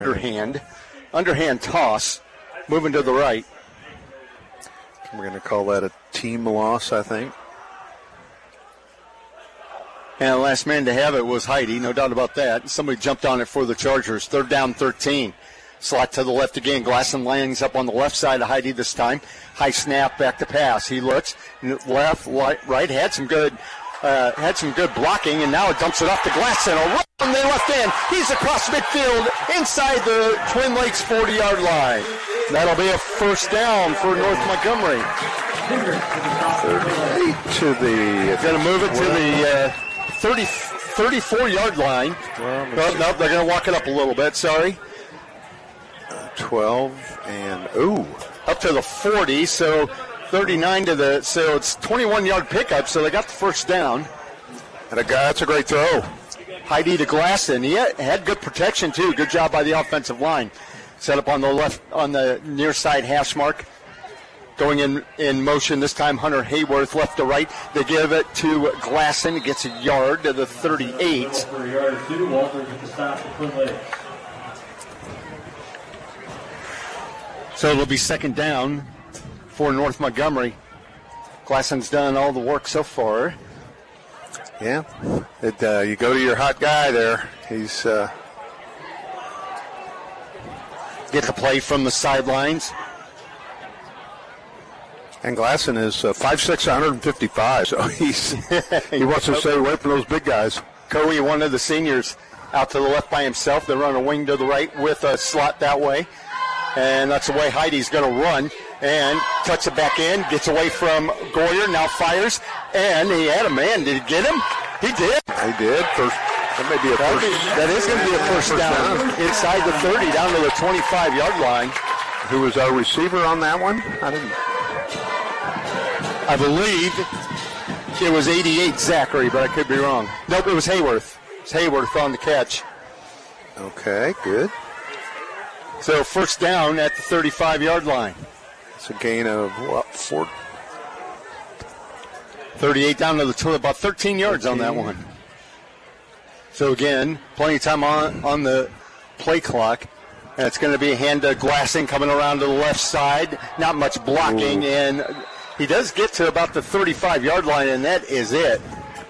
underhand toss, moving to the right. We're going to call that a team loss, I think. And the last man to have it was Heidi, no doubt about that. Somebody jumped on it for the Chargers. 3rd down, 13. Slot to the left again. Glasson lines up on the left side of Heidi this time. High snap, back to pass. He looks left, right. Had some good blocking, and now it dumps it off to Glasson. Around the left end. He's across midfield inside the Twin Lakes 40-yard line. That'll be a first down for North Montgomery. 38 to the. Going to move it to the 34-yard line. Well, no, they're going to walk it up a little bit. Sorry. 12 and up to the 40. So 39 to the. So it's 21-yard pickup. So they got the first down. And that's a great throw. Heidi to Glasson. He had good protection too. Good job by the offensive line. Set up on the left, on the near side hash mark. Going in motion this time, Hunter Hayworth left to right. They give it to Glasson. It gets a yard to the 38. For a yard or two, Walters at the stop for Twin Lakes. So it'll be second down for North Montgomery. Glasson's done all the work so far. Yeah, you go to your hot guy there. He's get the play from the sidelines. And Glasson is 5'6", 155, so he wants to stay away from those big guys. Coey, one of the seniors, out to the left by himself. They run a wing to the right with a slot that way. And that's the way Heidi's going to run. And tucks it back in, gets away from Goyer, now fires. And he had a man. Did he get him? He did. He did. That is going to be a first down. Inside the 30, down to the 25-yard line. Who was our receiver on that one? I believe it was 88 Zachary, but I could be wrong. Nope, it was Hayworth. It's Hayworth on the catch. Okay, good. So first down at the 35-yard line. It's a gain of, 38 down to the about 13 yards 13. On that one. So again, plenty of time on the play clock. And it's going to be a hand to Glasson coming around to the left side. Not much blocking, and he does get to about the 35-yard line, and that is it.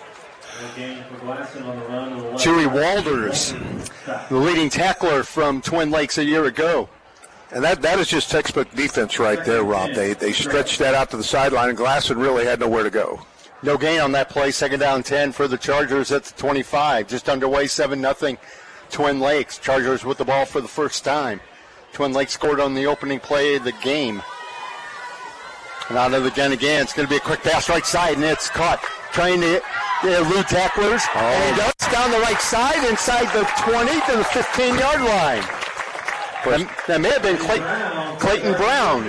Chewy Walters, the leading tackler from Twin Lakes a year ago. And that is just textbook defense right there, Rob. They stretched that out to the sideline, and Glasson really had nowhere to go. No gain on that play. Second down 10 for the Chargers at the 25. Just underway, 7-0. Twin Lakes. Chargers with the ball for the first time. Twin Lakes scored on the opening play of the game. And out of the gun again. It's going to be a quick pass right side, and it's caught. Trying to elude tacklers. And he does down the right side, inside the 20 to the 15-yard line. That may have been Clayton Brown.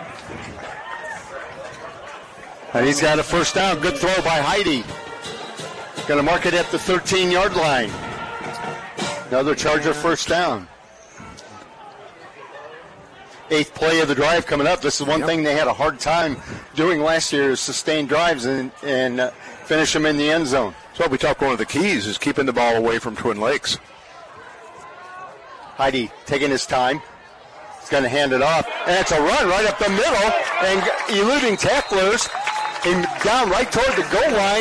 And he's got a first down. Good throw by Heidi. Going to mark it at the 13-yard line. Another Charger first down. 8th play of the drive coming up. This is one thing they had a hard time doing last year, is sustain drives and finish them in the end zone. So we talked, one of the keys is keeping the ball away from Twin Lakes. Heidi taking his time. He's going to hand it off. And it's a run right up the middle and eluding tacklers. And down right toward the goal line.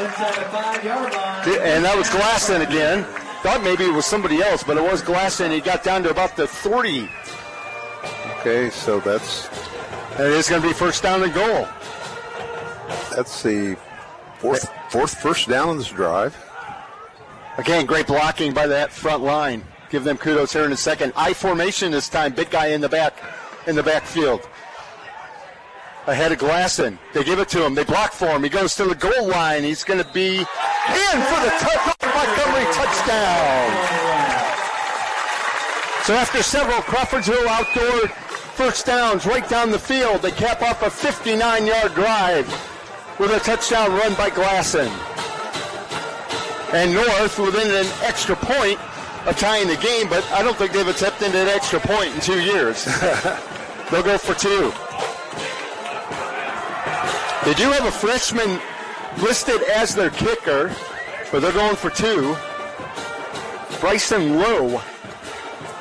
And that was Glasson again. Thought maybe it was somebody else, but it was Glasson. He got down to about the 30. Okay, so that's... And it is going to be first down and goal. That's the fourth first down in this drive. Again, great blocking by that front line. Give them kudos here in a second. I formation this time. Big guy in the backfield. Ahead of Glasson. They give it to him. They block for him. He goes to the goal line. He's going to be in for the Montgomery touchdown. So after several Crawfordsville outdoor first downs right down the field, they cap off a 59-yard drive with a touchdown run by Glasson. And North within an extra point of tying the game, but I don't think they've attempted an extra point in 2 years. They'll go for 2. They do have a freshman listed as their kicker, but they're going for 2. Bryson Lowe